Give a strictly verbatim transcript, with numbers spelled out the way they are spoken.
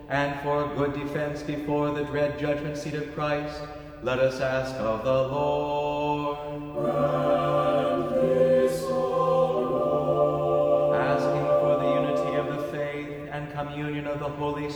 and for good defense before the dread judgment seat of Christ, let us ask of the Lord. Grant this, O Lord. Asking for the unity of the faith and communion of the Holy